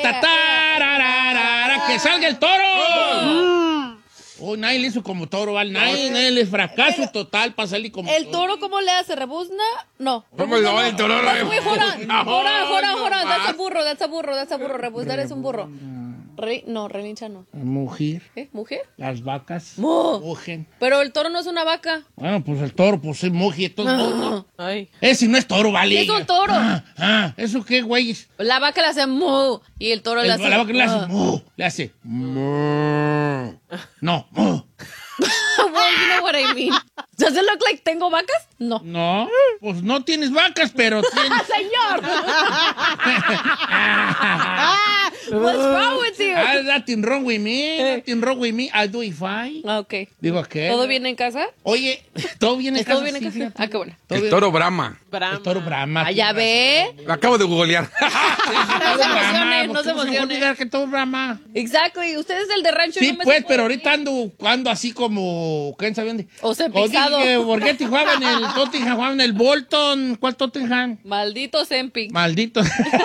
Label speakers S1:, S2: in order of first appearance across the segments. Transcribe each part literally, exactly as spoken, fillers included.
S1: ta, tararara, ¡que salga el toro! Oh, nadie le hizo como toro, ¿vale? Nadie, nadie le fracaso total para salir como
S2: ¿El toro cómo le hace? ¿Rebuzna? No.
S3: ¿Cómo no? El toro no
S2: That's muy jora.
S3: No,
S2: Jora, jora,
S3: no
S2: jora.
S3: más.
S2: That's a burro, that's a burro, that's a burro. Rebuznar es un burro. Re, no, relincha no.
S1: Mujer,
S2: ¿Qué? ¿Mujer?
S1: las vacas
S2: Mu.
S1: mugen.
S2: Pero el toro no es una vaca.
S1: Bueno, pues el toro, pues es mugi, entonces, ¿no?
S4: Ay.
S1: Ese no es toro, ¿vale?
S2: Es un toro.
S1: Ah, ah, ¿eso qué, güey?
S2: La vaca le hace mu y el toro le
S1: El-
S2: hace.
S1: La vaca le hace
S2: ah.
S1: mu, le hace mu. No, mu.
S2: Well, you know what I mean. Does it look like tengo vacas? No.
S1: No, pues no tienes vacas, pero tienes...
S2: ¡Señor! What's wrong with you?
S1: Ah, nothing wrong with me, nothing wrong with me, I do it fine.
S2: Ah, ok.
S1: Digo, ¿qué?
S2: ¿Todo bien en casa?
S1: Oye, ¿todo bien en
S2: ¿Todo
S1: casa?
S2: bien en
S1: Sí,
S2: casa?
S1: fíjate.
S2: Ah, qué bueno.
S1: Todo
S3: El
S1: bien.
S3: toro Brahma.
S4: Brahma.
S1: El toro Brahma.
S2: Ah, ya ve.
S3: Lo acabo de googlear.
S2: No se emocione, no se emocione.
S1: olvidar que todo Brahma.
S2: Exactly. Usted es el de rancho.
S1: Sí,
S2: no me
S1: pues,
S2: se
S1: pero
S2: puede
S1: ahorita ando, ando así como... ¿Quién sabe dónde?
S2: O sea, pisado.
S1: Oye, Borghetti jugaba en el Tottenham, jugaba en el Bolton. ¿Cuál Tottenham?
S2: Maldito Zempic.
S1: Maldito.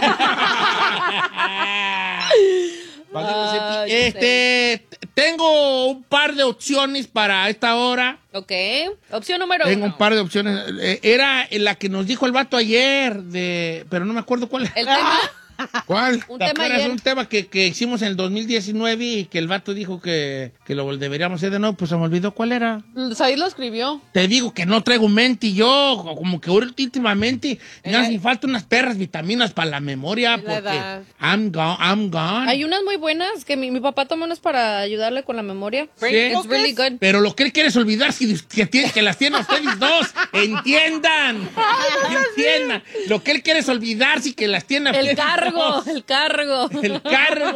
S1: Maldito
S2: Ay,
S1: Zepi. este, tengo un par de opciones para esta hora.
S2: Ok. Opción número
S1: Tengo
S2: uno.
S1: un par de opciones. Eh, Era la que nos dijo el vato ayer, de, pero no me acuerdo cuál era.
S2: El tema.
S3: ¿Cuál?
S2: Un
S1: ¿Te
S2: tema
S1: acuerdas?
S2: ayer.
S1: Un tema que, que hicimos en el dos mil diecinueve y que el vato dijo que, que lo deberíamos hacer de nuevo, pues se me olvidó cuál era.
S2: Said lo escribió.
S1: Te digo que no traigo mente y yo, como que últimamente me hacen falta unas perras vitaminas para la memoria
S4: Es la
S1: porque
S4: edad.
S1: I'm gone, I'm gone.
S2: Hay unas muy buenas que mi, mi papá tomó unas para ayudarle con la memoria.
S1: Sí.
S2: It's really good.
S1: Pero lo que él quiere es olvidar si, que, tiene- que las tiene ustedes dos. Entiendan. Entiendan. Lo que él quiere es olvidar si que las tiene
S2: El
S1: ustedes
S2: cargo,
S1: dos.
S2: el cargo.
S1: El cargo.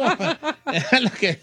S1: Lo que-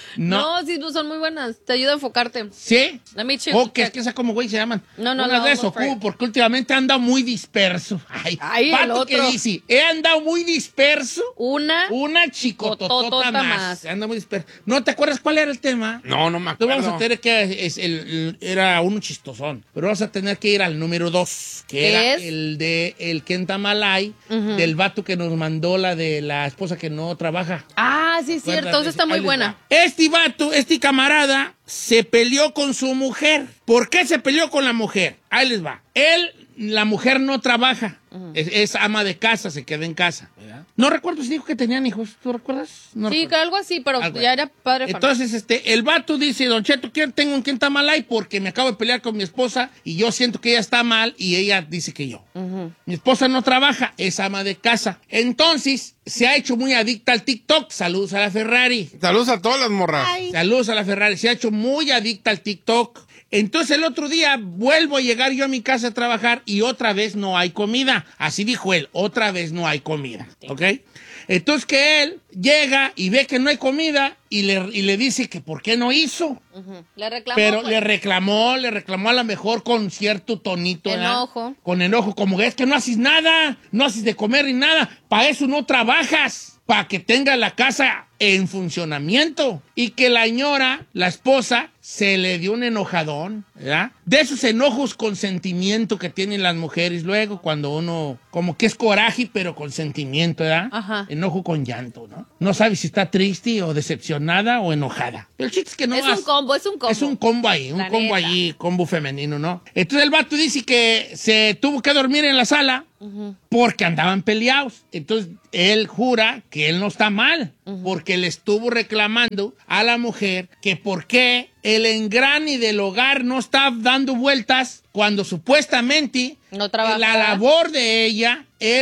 S1: no.
S2: No, sí, son muy buenas. Te ayuda a enfocarte.
S1: ¿Sí?
S2: Let me check.
S1: O que es que esa como güey se llaman.
S2: No, no,
S1: Unas
S2: no,
S1: de
S2: go
S1: eso,
S2: for it.
S1: Cubo, porque últimamente anda muy disperso. Ay,
S2: Ay, el
S1: vato que
S2: otro.
S1: dice, he andado muy disperso.
S2: Una.
S1: Una chicototota
S2: Cototota
S1: más.
S2: más.
S1: Anda muy disperso. ¿No te acuerdas cuál era el tema?
S3: No, no me
S1: Tú
S3: acuerdo.
S1: vamos a tener que es el, el- era uno chistosón, pero vamos a tener que ir al número dos, que
S2: ¿Qué
S1: era
S2: es?
S1: el de el Kentamalay, del vato que nos mandó la de la esposa que no trabaja.
S2: Ah, sí, es cierto.
S1: Acuérdate,
S2: Entonces está
S1: ahí
S2: muy
S1: les
S2: buena.
S1: va. Este vato, este camarada, se peleó con su mujer. ¿Por qué se peleó con la mujer? Ahí les va. Él, la mujer no trabaja. es, es ama de casa, se queda en casa. ¿verdad? No recuerdo si dijo que tenían hijos. ¿Tú recuerdas? No
S2: Sí,
S1: recuerdo.
S2: algo así, pero
S1: Algo
S2: ya
S1: así.
S2: era padre de familia.
S1: Entonces, este, el vato dice, Don Cheto, ¿quién tengo un Kentamalay? Porque me acabo de pelear con mi esposa y yo siento que ella está mal y ella dice que yo. Mi esposa no trabaja, es ama de casa. Entonces, se ha hecho muy adicta al TikTok. Saludos a la Ferrari.
S3: Saludos a todas las morras.
S1: Saludos a la Ferrari. Se ha hecho muy adicta al TikTok. Entonces el otro día vuelvo a llegar yo a mi casa a trabajar y otra vez no hay comida. Así dijo él, otra vez no hay comida. ¿Ok? Entonces que él llega y ve que no hay comida y le, y le dice que por qué no hizo.
S2: Ujú. Le reclamó.
S1: Pero
S2: pues.
S1: le reclamó, le reclamó a lo mejor con cierto tonito. ¿verdad?
S2: Enojo.
S1: Con enojo, como que es que no haces nada, no haces de comer ni nada. Para eso no trabajas, para que tenga la casa en funcionamiento. Y que la señora, la esposa, se le dio un enojadón, ¿verdad? De esos enojos con sentimiento que tienen las mujeres luego, cuando uno, como que es coraje, pero con sentimiento, ¿verdad?
S2: Ajá.
S1: Enojo con llanto, ¿no? No sabe si está triste o decepcionada o enojada. El chiste es que no
S2: Es
S1: has-
S2: un combo, es un combo.
S1: es un combo ahí, un
S2: La
S1: combo
S2: neta.
S1: allí, combo femenino, ¿no? Entonces el vato dice que se tuvo que dormir en la sala porque andaban peleados. Entonces él jura que él no está mal porque le estuvo reclamando a la mujer que por qué el engrane del hogar no está dando vueltas cuando supuestamente
S2: No trabaja.
S1: la labor de ella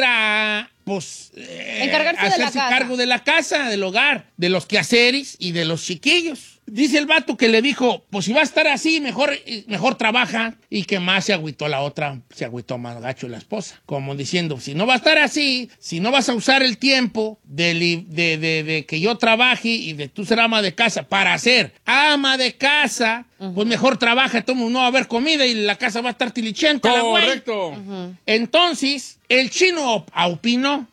S1: era pues eh,
S2: Encargarse de la
S1: hacerse
S2: casa.
S1: cargo de la casa, del hogar, de los quehaceres y de los chiquillos. Dice el vato que le dijo, pues si va a estar así, mejor, mejor trabaja. Y que más se agüitó la otra, se agüitó más gacho la esposa. Como diciendo, si no va a estar así, si no vas a usar el tiempo de, li- de, de, de que yo trabaje y de tú ser ama de casa para ser ama de casa, pues mejor trabaja, toma, no va a haber comida y la casa va a estar tilichenta. la güey.
S3: Correcto.
S1: Entonces, el chino op- opinó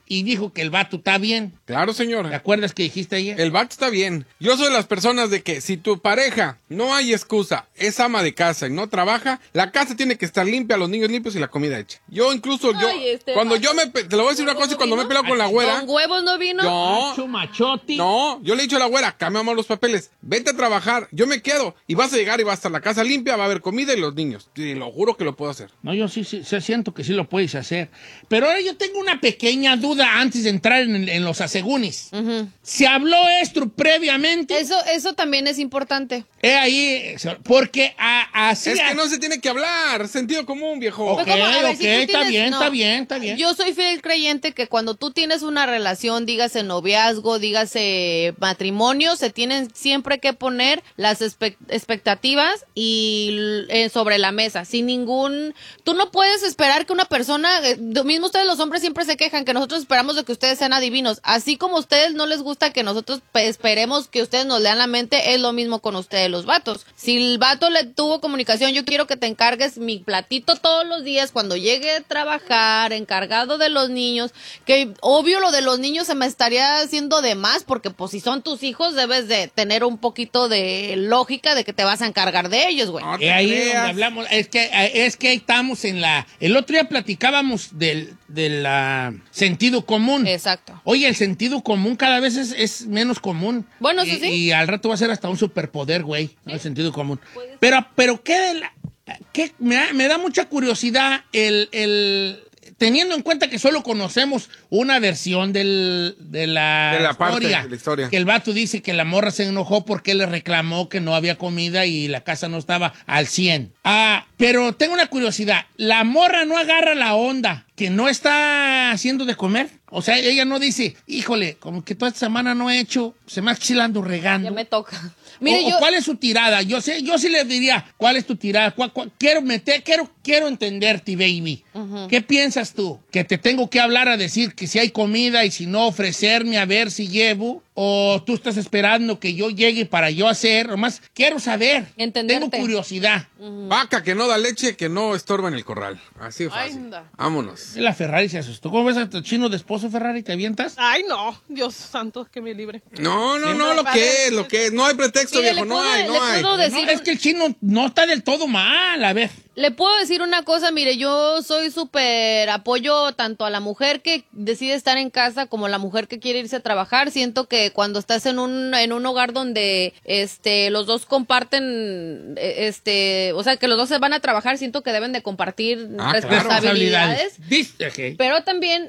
S1: y dijo que el vato está bien.
S3: Claro, señor.
S1: ¿Te acuerdas que dijiste ayer?
S3: El vato está bien. Yo soy de las personas de que si tu pareja, no hay excusa, es ama de casa y no trabaja, la casa tiene que estar limpia, los niños limpios y la comida hecha. Yo incluso, yo,
S2: Ay, este
S3: cuando
S2: vato.
S3: yo me, pe- te lo voy a decir una cosa, y cuando me he peleado con la güera,
S2: ¿Con huevos no vino?
S3: no,
S1: Macho, machote.
S3: no, yo le he dicho a la güera, cambiamos los papeles, vete a trabajar, yo me quedo, y vas a llegar y va a estar la casa limpia, va a haber comida y los niños. Y lo juro que lo puedo hacer.
S1: No, yo sí, sí, sí siento que sí lo puedes hacer. Pero ahora yo tengo una pequeña duda antes de entrar en, en los asegunis. ¿Se habló esto previamente?
S2: Eso, eso también es importante.
S1: He ahí, porque a- así...
S3: Es que no se tiene que hablar, sentido común, viejo.
S1: Ok,
S2: Pero ¿cómo? A ver,
S1: ok,
S2: si tú
S1: está
S2: tienes-
S1: bien,
S2: no.
S1: está bien, está bien.
S2: Yo soy fiel creyente que cuando tú tienes una relación, dígase noviazgo, dígase matrimonio, se tienen siempre que poner las espe- expectativas y eh, sobre la mesa, sin ningún... Tú no puedes esperar que una persona, eh, lo mismo ustedes los hombres siempre se quejan que nosotros esperamos de que ustedes sean adivinos, así como a ustedes no les gusta que nosotros pe- esperemos que ustedes nos lean la mente, es lo mismo con ustedes los vatos. Si el vato le tuvo comunicación, yo quiero que te encargues mi platito todos los días cuando llegue a trabajar, encargado de los niños, que obvio lo de los niños se me estaría haciendo de más, porque pues si son tus hijos debes de tener un poquito de lógica de que te vas a encargar de ellos, güey.
S3: No te
S1: Eh, ahí es
S3: creas.
S1: donde hablamos, es que, eh, es que ahí estamos en la... El otro día platicábamos del, del ah, sentido común.
S2: Exacto.
S1: Oye, el sentido común cada vez es, es menos común.
S2: Bueno,
S1: y,
S2: eso sí.
S1: Y al rato va a ser hasta un superpoder, güey, ¿no? El sentido común. Pero, pero ¿qué de la...? ¿Qué? Me, da, me da mucha curiosidad el... el teniendo en cuenta que solo conocemos una versión del, de la,
S3: De la parte
S1: historia,
S3: de la historia.
S1: que el vato dice que la morra se enojó porque le reclamó que no había comida y la casa no estaba al cien. Ah, pero tengo una curiosidad. ¿La morra no agarra la onda que no está haciendo de comer? O sea, ella no dice, híjole, como que toda esta semana no he hecho, se me ha chilando regando.
S2: Ya me toca. Mire,
S1: o,
S2: yo...
S1: o ¿cuál es su tirada? Yo sé, yo sí le diría, ¿cuál es tu tirada? ¿Cuál- cuál- quiero meter, quiero, quiero entenderte, baby. ¿Qué piensas tú? ¿Que te tengo que hablar a decir que si hay comida y si no ofrecerme a ver si llevo? ¿O tú estás esperando que yo llegue para yo hacer? Nomás quiero saber.
S2: Entenderte.
S1: Tengo curiosidad.
S3: Vaca que no da leche, que no estorba en el corral. Así de fácil.
S2: anda.
S3: Vámonos.
S1: La Ferrari se asustó. ¿Cómo ves a tu chino de esposo, Ferrari? ¿Te avientas?
S4: Ay, no, Dios santo, que me libre.
S3: No, no,
S1: Sí.
S3: no, lo que es, lo que es. No hay pretexto,
S2: Mire,
S3: viejo.
S2: le
S3: No
S2: puedo-
S3: hay,
S2: le
S3: no hay.
S2: puedo
S1: No,
S2: decir...
S1: es que el chino no está del todo mal. A ver.
S2: Le puedo decir una cosa, mire, yo soy súper apoyo tanto a la mujer que decide estar en casa como a la mujer que quiere irse a trabajar. Siento que cuando estás en un en un hogar donde este los dos comparten eh, este, o sea, que los dos se van a trabajar, siento que deben de compartir
S3: Ah, claro.
S2: responsabilidades.
S1: Dis- ok.
S2: Pero también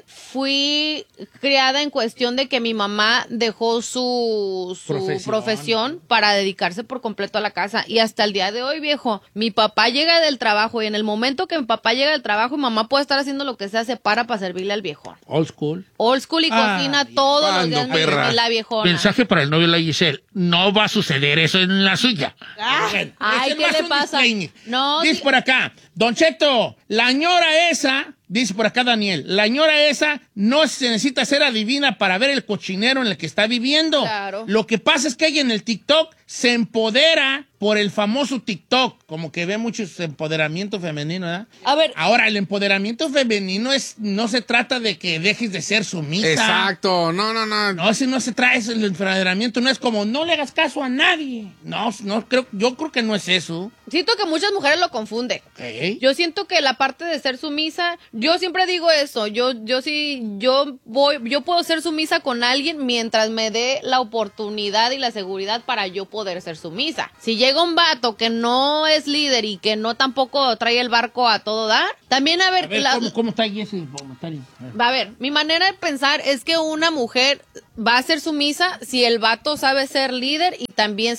S2: fui criada en cuestión de que mi mamá dejó su, su
S1: Profesión.
S2: profesión. para dedicarse por completo a la casa. Y hasta el día de hoy, viejo, mi papá llega del trabajo y en el momento que mi papá llega del trabajo, mi mamá puede estar haciendo lo que sea, se para para servirle al viejón.
S1: Old school.
S2: Old school y
S1: Ay,
S2: cocina todos los
S3: ¿cuándo,
S2: días mi-
S3: perra?
S2: la viejona.
S1: Mensaje para el novio de la Giselle. No va a suceder eso en la suya. Bueno,
S2: Ay,
S1: ese
S2: ¿qué
S1: no es
S2: le
S1: un
S2: pasa?
S1: disclaimer.
S2: No,
S1: Dice
S2: sí.
S1: por acá, Don Cheto, la ñora esa, dice por acá Daniel, la ñora esa no se necesita ser adivina para ver el cochinero en el que está viviendo.
S2: Claro.
S1: Lo que pasa es que ella en el TikTok se empodera por el famoso TikTok, como que ve mucho empoderamiento femenino, ¿verdad?
S2: A ver,
S1: Ahora, el empoderamiento femenino es, no se trata de que dejes de ser sumisa.
S3: Exacto. No, no, no.
S1: No, si no se trae eso, el empoderamiento no es como no le hagas caso a nadie. No, no creo, yo creo que no es eso.
S2: siento que muchas mujeres lo confunden.
S1: Ok.
S2: Yo siento que la parte de ser sumisa, yo siempre digo eso, yo yo sí yo voy yo puedo ser sumisa con alguien mientras me dé la oportunidad y la seguridad para yo poder ser sumisa. Si llega un vato que no es líder y que no tampoco trae el barco a todo dar, también a ver,
S1: A ver,
S2: la-
S1: ¿cómo, ¿cómo está ahí ese comentario? A ver.
S2: a ver, mi manera de pensar es que una mujer va a ser sumisa si el vato sabe ser líder y también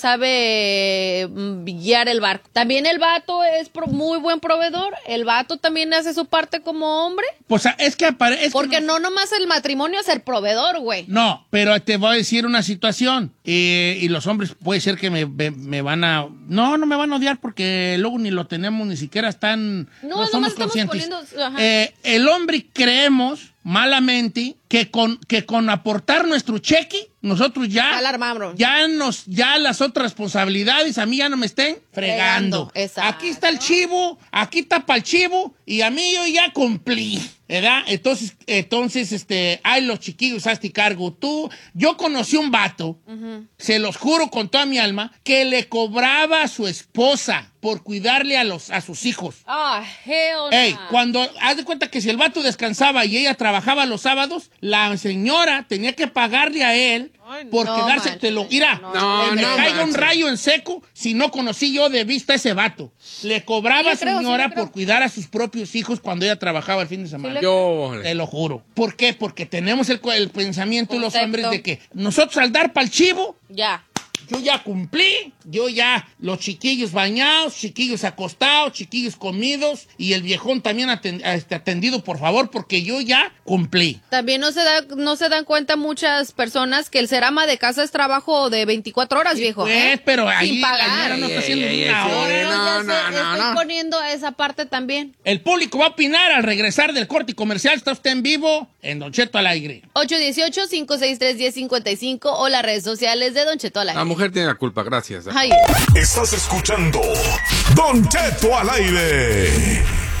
S2: sabe mm, guiar el barco. También el vato es pro- muy buen proveedor, el vato también hace su parte como hombre,
S1: Pues es que aparece.
S2: porque no nomás el matrimonio es el proveedor, güey.
S1: No, pero te voy a decir una situación. eh, y los hombres puede ser que me, me- me van a... No, no me van a odiar porque luego ni lo tenemos, ni siquiera están...
S2: No,
S1: No,
S2: nomás
S1: somos
S2: estamos
S1: conscientes.
S2: poniendo- ajá.
S1: Eh, el hombre creemos malamente que con, que con aportar nuestro cheque nosotros ya,
S2: Ya la armamos.
S1: ya nos, ya las otras responsabilidades a mí ya no me estén fregando.
S2: Fregando, exacto.
S1: Aquí está el chivo, aquí tapa el chivo y a mí yo ya cumplí, ¿verdad? Entonces, entonces, este, ay, los chiquillos, hazte cargo. Tú, yo conocí un vato, uh-huh. se los juro con toda mi alma, que le cobraba a su esposa por cuidarle a los, a sus hijos.
S2: Ah, oh, hell
S1: Ey,
S2: no.
S1: cuando, haz de cuenta que si el vato descansaba y ella trabajaba los sábados, la señora tenía que pagarle a él
S4: Ay, no.
S1: por
S2: No,
S1: quedarse,
S2: manches,
S1: te lo, mira,
S2: no,
S3: no,
S1: me
S3: no,
S1: caiga un
S3: manches.
S1: rayo en seco si no conocí yo de vista a ese vato. Le cobraba
S2: Sí le creo,
S1: señora
S2: sí le creo.
S1: por cuidar a sus propios hijos cuando ella trabajaba el fin de semana.
S2: le-
S3: Yo,
S1: Te lo juro. ¿Por qué? Porque tenemos el, el pensamiento de los
S2: Concepto.
S1: hombres de que nosotros al dar pa'l chivo,
S2: Ya.
S1: yo ya cumplí, yo ya, los chiquillos bañados, chiquillos acostados, chiquillos comidos y el viejón también aten- este, atendido, por favor, porque yo ya cumplí.
S2: También no se da, no se dan cuenta muchas personas que el ser ama de casa es trabajo de veinticuatro horas, viejo.
S1: Pues,
S2: ¿eh?
S1: pero ahí
S2: Sin
S1: la
S2: pagar.
S1: señora no está haciendo
S3: Ey,
S1: ni
S3: ey,
S1: una
S3: ey,
S1: hora.
S3: sí,
S2: No,
S3: no,
S2: ya
S3: no,
S2: sé,
S3: no,
S2: estoy
S3: no.
S2: poniendo esa parte también.
S1: El público va a opinar al regresar del corte comercial. Está usted en vivo en Don Cheto al aire.
S2: ocho uno ocho, cinco seis tres, uno cero cinco cinco o las redes sociales de Don Cheto al aire.
S3: La mujer tiene la culpa, gracias.
S2: Ay.
S5: Estás escuchando Don Cheto al aire.